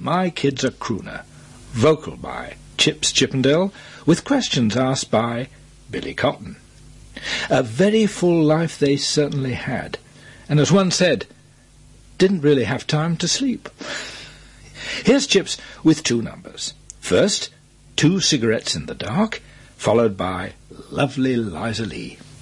My Kid's a Crooner, vocal by Chips Chippendale, with questions asked by Billy Cotton. A very full life they certainly had, and as one said, didn't really have time to sleep. Here's Chips with 2 numbers. First, 2 Cigarettes in the Dark, followed by Lovely Liza Lee.